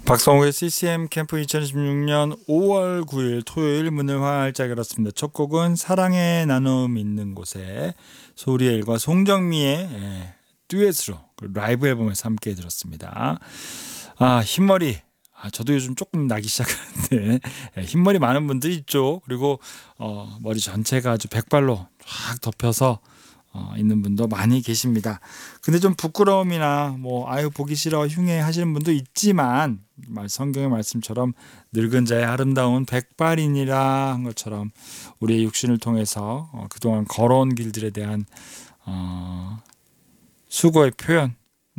박성욱의 CCM 캠프 2016년 5월 9일 토요일 문을 활짝 열었습니다. 첫 곡은 사랑의 나눔 있는 곳에 소리엘과 송정미의 듀엣으로 라이브 앨범에서 함께 들었습니다. 흰머리. 저도 요즘 조금 나기 시작하는데 흰머리 많은 분들이 있죠. 그리고 머리 전체가 아주 백발로 쫙 덮여서 있는 분도 많이 계십니다. 근데 좀 부끄러움이나 보기 싫어 흉해 하시는 분도 있지만 성경의 말씀처럼 늙은 자의 아름다운 백발이니라 한 것처럼 우리의 육신을 통해서 그동안 걸어온 길들에 대한 수고의 표현,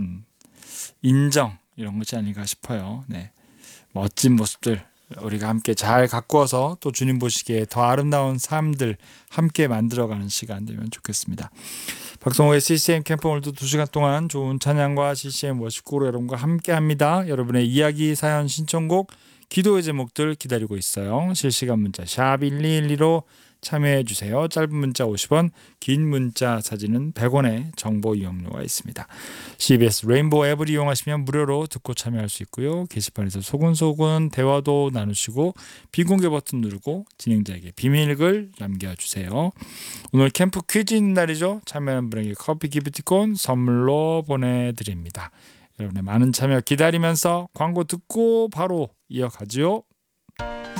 인정 이런 것이 아닌가 싶어요. 네. 멋진 모습들 우리가 함께 잘 가꾸어서 또 주님 보시기에 더 아름다운 삶들 함께 만들어가는 시간 되면 좋겠습니다. 박성호의 CCM 캠프 오늘도 2시간 동안 좋은 찬양과 CCM 워십곡으로 여러분과 함께합니다. 여러분의 이야기, 사연, 신청곡, 기도의 제목들 기다리고 있어요. 실시간 문자 샵 1212로 참여해 주세요. 짧은 문자 50원, 긴 문자 사진은 100원의 정보 이용료가 있습니다. CBS 레인보우 앱을 이용하시면 무료로 듣고 참여할 수 있고요. 게시판에서 소근소근 대화도 나누시고 비공개 버튼 누르고 진행자에게 비밀글 남겨주세요. 오늘 캠프 퀴즈 있는 날이죠. 참여하는 분에게 커피 기프티콘 선물로 보내드립니다. 여러분의 많은 참여 기다리면서 광고 듣고 바로 이어가죠.